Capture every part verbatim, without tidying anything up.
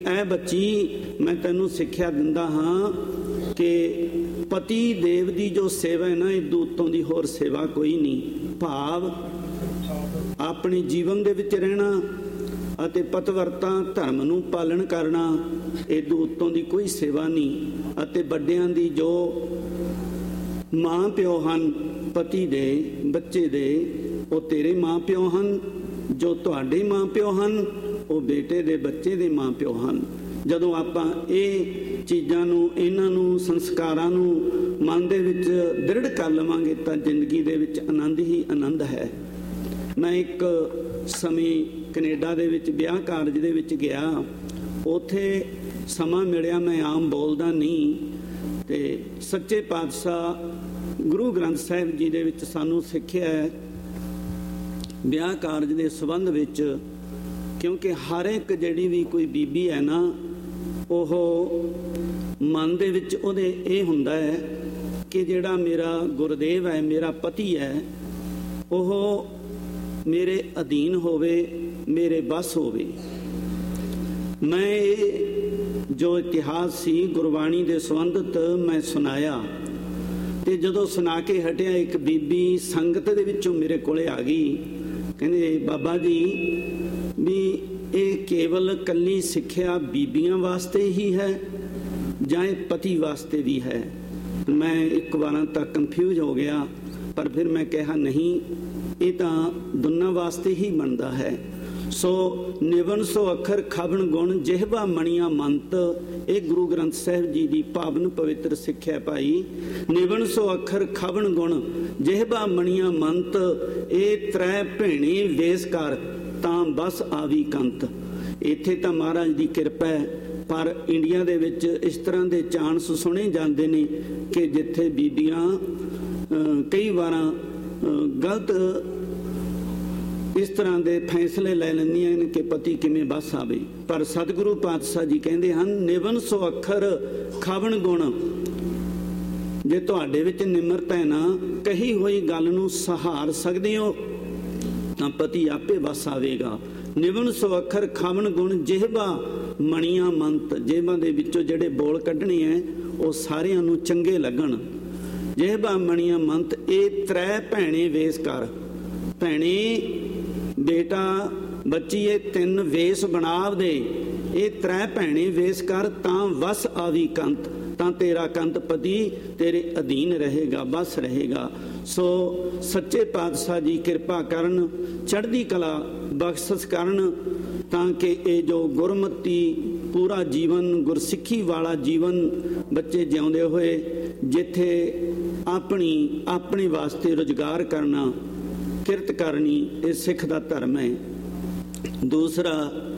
ਐ ਬੱਚੀ, ਮੈਂ ਤੈਨੂੰ ਸਿੱਖਿਆ ਦਿੰਦਾ ਹਾਂ ਕਿ ਪਤੀ ਦੇਵ ਦੀ ਜੋ ਸੇਵਾ ਹੈ ਨਾ, ਇਦੋਂ ਉੱਤੋਂ ਦੀ ਹੋਰ ਸੇਵਾ ਕੋਈ ਨਹੀਂ। ਭਾਵ ਆਪਣੇ ਜੀਵਨ ਦੇ ਵਿੱਚ ਰਹਿਣਾ ਅਤੇ ਪਤਵਰਤਾ ਧਰਮ ਨੂੰ ਪਾਲਣ ਕਰਨਾ, ਇਦੋਂ ਉੱਤੋਂ ਦੀ ਕੋਈ ਸੇਵਾ ਨਹੀਂ। ਅਤੇ ਵੱਡਿਆਂ ਦੀ ਜੋ ਮਾਂ ਪਿਓ ਹਨ, ਪਤੀ ਦੇ ਬੱਚੇ ਦੇ, ਉਹ ਤੇਰੇ ਮਾਂ ਪਿਓ ਹਨ। ਜੋ ਤੁਹਾਡੇ ਮਾਂ ਪਿਓ ਹਨ, ਉਹ ਬੇਟੇ ਦੇ ਬੱਚੇ ਦੇ ਮਾਂ ਪਿਓ ਹਨ। ਜਦੋਂ ਆਪਾਂ ਇਹ ਚੀਜ਼ਾਂ ਨੂੰ, ਇਹਨਾਂ ਨੂੰ, ਸੰਸਕਾਰਾਂ ਨੂੰ ਮਨ ਦੇ ਵਿੱਚ ਦ੍ਰਿੜ ਕਰ ਲਵਾਂਗੇ ਤਾਂ ਜ਼ਿੰਦਗੀ ਦੇ ਵਿੱਚ ਆਨੰਦ ਹੀ ਆਨੰਦ ਹੈ। ਮੈਂ ਇੱਕ ਸਮੇਂ ਕੈਨੇਡਾ ਦੇ ਵਿੱਚ ਵਿਆਹ ਕਾਰਜ ਦੇ ਵਿੱਚ ਗਿਆ। ਉੱਥੇ ਸਮਾਂ ਮਿਲਿਆ, ਮੈਂ ਆਮ ਬੋਲਦਾ ਨਹੀਂ, ਅਤੇ ਸੱਚੇ ਪਾਤਸ਼ਾਹ ਗੁਰੂ ਗ੍ਰੰਥ ਸਾਹਿਬ ਜੀ ਦੇ ਵਿੱਚ ਸਾਨੂੰ ਸਿੱਖਿਆ ਹੈ ਵਿਆਹ ਕਾਰਜ ਦੇ ਸੰਬੰਧ ਵਿੱਚ। ਕਿਉਂਕਿ ਹਰ ਇੱਕ ਜਿਹੜੀ ਵੀ ਕੋਈ ਬੀਬੀ ਹੈ ਨਾ, ਉਹ ਮਨ ਦੇ ਵਿੱਚ ਉਹਦੇ ਇਹ ਹੁੰਦਾ ਹੈ ਕਿ ਜਿਹੜਾ ਮੇਰਾ ਗੁਰਦੇਵ ਹੈ, ਮੇਰਾ ਪਤੀ ਹੈ, ਉਹ ਮੇਰੇ ਅਧੀਨ ਹੋਵੇ, ਮੇਰੇ ਵੱਸ ਹੋਵੇ। ਮੈਂ ਇਹ ਜੋ ਇਤਿਹਾਸ ਸੀ ਗੁਰਬਾਣੀ ਦੇ ਸੰਬੰਧਿਤ ਮੈਂ ਸੁਣਾਇਆ, ਅਤੇ ਜਦੋਂ ਸੁਣਾ ਕੇ ਹਟਿਆ, ਇੱਕ ਬੀਬੀ ਸੰਗਤ ਦੇ ਵਿੱਚੋਂ ਮੇਰੇ ਕੋਲੇ ਆ ਗਈ। ਕਹਿੰਦੇ, ਬਾਬਾ ਜੀ ਵੀ ਇਹ ਕੇਵਲ ਇਕੱਲੀ ਸਿੱਖਿਆ ਬੀਬੀਆਂ ਵਾਸਤੇ ਹੀ ਹੈ ਜਾਂ ਇਹ ਪਤੀ ਵਾਸਤੇ ਵੀ ਹੈ? ਮੈਂ ਇੱਕ ਵਾਰਾਂ ਤੱਕ ਕਨਫਿਊਜ਼ ਹੋ ਗਿਆ, ਪਰ ਫਿਰ ਮੈਂ ਕਿਹਾ ਨਹੀਂ, ਇਹ ਤਾਂ ਦੋਨਾਂ ਵਾਸਤੇ ਹੀ ਬਣਦਾ ਹੈ। ਸੋ ਨਿਵਨ ਸੋ ਅੱਖਰ ਖਾਵਣ ਗੁਣ, ਜਿਹਵਾ ਮਣੀਆਂ ਮੰਤ। ਇਹ ਗੁਰੂ ਗ੍ਰੰਥ ਸਾਹਿਬ ਜੀ ਦੀ ਪਾਵਨ ਪਵਿੱਤਰ ਸਿੱਖਿਆ ਭਾਈ। ਨਿਵਨ ਸੋ ਅੱਖਰ ਖਾਵਣ ਗੁਣ, ਜਿਹਵਾ ਮਣੀਆਂ ਮੰਤ। ਇਹ ਤ੍ਰੈ ਭੈਣੇ ਵੇਸ ਕਰ, ਤਾਂ ਬਸ ਆਵੀ ਕੰਤ। ਇੱਥੇ ਤਾਂ ਮਹਾਰਾਜ ਦੀ ਕਿਰਪਾ ਹੈ, ਪਰ ਇੰਡੀਆ ਦੇ ਵਿੱਚ ਇਸ ਤਰ੍ਹਾਂ ਦੇ ਚਾਂਸ ਸੁਣੇ ਜਾਂਦੇ ਨੇ ਕਿ ਜਿੱਥੇ ਬੀਬੀਆਂ ਕਈ ਵਾਰਾਂ ਗਲਤ ਇਸ ਤਰ੍ਹਾਂ ਦੇ ਫੈਸਲੇ ਲੈ ਲੈਂਦੀਆਂ ਨੇ ਕਿ ਪਤੀ ਕਿਵੇਂ ਵੱਸ ਆਵੇ। ਪਰ ਸਤਿਗੁਰੂ ਪਾਤਸ਼ਾਹ ਜੀ ਕਹਿੰਦੇ ਹਨ, ਨਿਵਨ ਸੋ ਅੱਖਰ ਖਾਵਣ ਗੁਣ। ਜੇ ਤੁਹਾਡੇ ਵਿੱਚ ਨਿਮਰਤਾ ਹੈ ਨਾ, ਕਹੀ ਹੋਈ ਗੱਲ ਨੂੰ ਸਹਾਰ ਸਕਦੇ ਹੋ ਤਾਂ ਪਤੀ ਆਪੇ ਵੱਸ ਆਵੇਗਾ। ਨਿਵਨ ਸੋ ਅੱਖਰ ਖਾਵਣ ਗੁਣ, ਜਿਹਵਾ ਮਣੀਆਂ ਮੰਤ। ਜਿਹਵਾਂ ਦੇ ਵਿੱਚੋਂ ਜਿਹੜੇ ਬੋਲ ਕੱਢਣੇ ਹੈ ਉਹ ਸਾਰਿਆਂ ਨੂੰ ਚੰਗੇ ਲੱਗਣ। ਜਿਹਵਾ ਮਣੀਆਂ ਮੰਤ, ਇਹ ਤ੍ਰੈ ਭੈਣੇ ਵੇਸ ਕਰ। ਭੈਣੇ, ਬੇਟਾ, ਬੱਚੀ, ਇਹ ਤਿੰਨ ਵੇਸ ਬਣਾਵ ਦੇ। ਇਹ ਤ੍ਰੈ ਭੈਣੇ ਵੇਸ ਕਰ, ਤਾਂ ਵਸ ਆਵੀ ਕੰਤ। ਤਾਂ ਤੇਰਾ ਕੰਤ ਪਤੀ ਤੇਰੇ ਅਧੀਨ ਰਹੇਗਾ, ਬਸ ਰਹੇਗਾ। ਸੋ ਸੱਚੇ ਪਾਤਸ਼ਾਹ ਜੀ ਕਿਰਪਾ ਕਰਨ, ਚੜ੍ਹਦੀ ਕਲਾ ਬਖਸ਼ਿਸ਼ ਕਰਨ, ਤਾਂ ਕਿ ਇਹ ਜੋ ਗੁਰਮਤੀ ਪੂਰਾ ਜੀਵਨ, ਗੁਰਸਿੱਖੀ ਵਾਲਾ ਜੀਵਨ ਬੱਚੇ ਜਿਉਂਦੇ ਹੋਏ, ਜਿੱਥੇ ਆਪਣੀ ਆਪਣੇ ਵਾਸਤੇ ਰੁਜ਼ਗਾਰ ਕਰਨਾ, ਕਿਰਤ ਕਰਨੀ, ਇਹ ਸਿੱਖ ਦਾ ਧਰਮ ਹੈ। ਦੂਸਰਾ,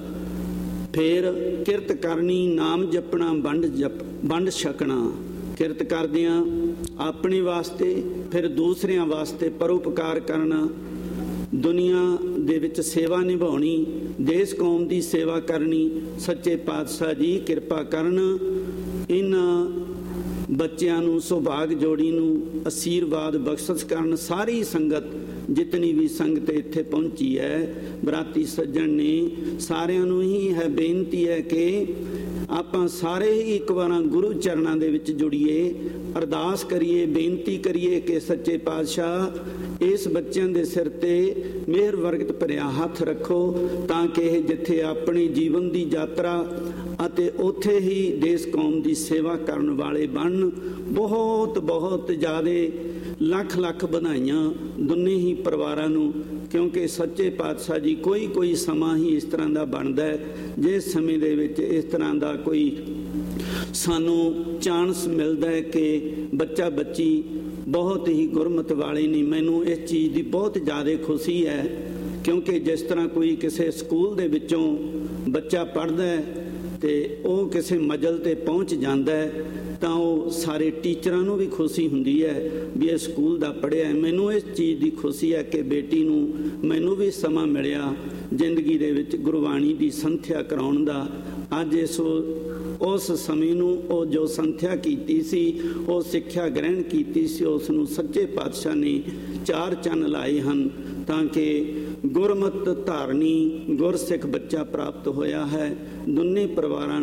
ਫਿਰ ਕਿਰਤ ਕਰਨੀ, ਨਾਮ ਜਪਣਾ, ਵੰਡ ਜਪ ਵੰਡ ਛਕਣਾ। ਕਿਰਤ ਕਰਦਿਆਂ ਆਪਣੇ ਵਾਸਤੇ, ਫਿਰ ਦੂਸਰਿਆਂ ਵਾਸਤੇ ਪਰਉਪਕਾਰ ਕਰਨਾ, ਦੁਨੀਆ ਦੇ ਵਿੱਚ ਸੇਵਾ ਨਿਭਾਉਣੀ, ਦੇਸ਼ ਕੌਮ ਦੀ ਸੇਵਾ ਕਰਨੀ। ਸੱਚੇ ਪਾਤਸ਼ਾਹ ਜੀ ਕਿਰਪਾ ਕਰਨ, ਇਹਨਾਂ ਬੱਚਿਆਂ ਨੂੰ, ਸੁਭਾਗ ਜੋੜੀ ਨੂੰ ਅਸ਼ੀਰਵਾਦ ਬਖਸ਼ਿਸ਼ ਕਰਨ। ਸਾਰੀ ਸੰਗਤ, ਜਿਤਨੀ ਵੀ ਸੰਗਤ ਇੱਥੇ ਪਹੁੰਚੀ ਹੈ, ਬਰਾਤੀ ਸੱਜਣ ਨੇ, ਸਾਰਿਆਂ ਨੂੰ ਹੀ ਹੈ ਬੇਨਤੀ ਹੈ ਕਿ ਆਪਾਂ ਸਾਰੇ ਹੀ ਇੱਕ ਵਾਰਾਂ ਗੁਰੂ ਚਰਨਾਂ ਦੇ ਵਿੱਚ ਜੁੜੀਏ, ਅਰਦਾਸ ਕਰੀਏ, ਬੇਨਤੀ ਕਰੀਏ ਕਿ ਸੱਚੇ ਪਾਤਸ਼ਾਹ ਇਸ ਬੱਚਿਆਂ ਦੇ ਸਿਰ ਤੇ ਮਿਹਰ ਵਰਗਤ ਭਰਿਆ ਹੱਥ ਰੱਖੋ, ਤਾਂ ਕਿ ਇਹ ਜਿੱਥੇ ਆਪਣੀ ਜੀਵਨ ਦੀ ਯਾਤਰਾ ਅਤੇ ਉੱਥੇ ਹੀ ਦੇਸ਼ ਕੌਮ ਦੀ ਸੇਵਾ ਕਰਨ ਵਾਲੇ ਬਣਨ। ਬਹੁਤ ਬਹੁਤ ਜ਼ਿਆਦਾ ਲੱਖ ਲੱਖ ਵਧਾਈਆਂ ਦੋਨੇ ਹੀ ਪਰਿਵਾਰਾਂ ਨੂੰ, ਕਿਉਂਕਿ ਸੱਚੇ ਪਾਤਸ਼ਾਹ ਜੀ ਕੋਈ ਕੋਈ ਸਮਾਂ ਹੀ ਇਸ ਤਰ੍ਹਾਂ ਦਾ ਬਣਦਾ ਹੈ, ਜਿਸ ਸਮੇਂ ਦੇ ਵਿੱਚ ਇਸ ਤਰ੍ਹਾਂ ਦਾ ਕੋਈ ਸਾਨੂੰ ਚਾਂਸ ਮਿਲਦਾ ਹੈ ਕਿ ਬੱਚਾ ਬੱਚੀ ਬਹੁਤ ਹੀ ਗੁਰਮਤ ਵਾਲੇ ਨੇ। ਮੈਨੂੰ ਇਸ ਚੀਜ਼ ਦੀ ਬਹੁਤ ਜ਼ਿਆਦਾ ਖੁਸ਼ੀ ਹੈ, ਕਿਉਂਕਿ ਜਿਸ ਤਰ੍ਹਾਂ ਕੋਈ ਕਿਸੇ ਸਕੂਲ ਦੇ ਵਿੱਚੋਂ ਬੱਚਾ ਪੜ੍ਹਦਾ ਹੈ ਅਤੇ ਉਹ ਕਿਸੇ ਮੰਜ਼ਿਲ 'ਤੇ ਪਹੁੰਚ ਜਾਂਦਾ ਹੈ, ਤਾਂ ਉਹ ਸਾਰੇ ਟੀਚਰਾਂ ਨੂੰ ਵੀ ਖੁਸ਼ੀ ਹੁੰਦੀ ਹੈ ਵੀ ਇਹ ਸਕੂਲ ਦਾ ਪੜ੍ਹਿਆ ਹੈ। ਮੈਨੂੰ ਇਸ ਚੀਜ਼ ਦੀ ਖੁਸ਼ੀ ਹੈ ਕਿ ਬੇਟੀ ਨੂੰ ਮੈਨੂੰ ਵੀ ਸਮਾਂ ਮਿਲਿਆ ਜ਼ਿੰਦਗੀ ਦੇ ਵਿੱਚ ਗੁਰਬਾਣੀ ਦੀ ਸੰਥਿਆ ਕਰਾਉਣ ਦਾ ਅੱਜ ਇਸ ਉਸ ਸਮੇਂ ਨੂੰ ਉਹ ਜੋ ਸੰਥਿਆ ਕੀਤੀ ਸੀ, ਉਹ ਸਿੱਖਿਆ ਗ੍ਰਹਿਣ ਕੀਤੀ ਸੀ, ਉਸ ਨੂੰ ਸੱਚੇ ਪਾਤਸ਼ਾਹ ਨੇ ਚਾਰ ਚੰਨ ਲਾਏ ਹਨ ਤਾਂ ਕਿ ਗੁਰਮਤਿ ਧਾਰਨੀ ਗੁਰਸਿੱਖ ਬੱਚਾ ਪ੍ਰਾਪਤ ਹੋਇਆ ਹੈ। ਦੋਨੇ ਪਰਿਵਾਰਾਂ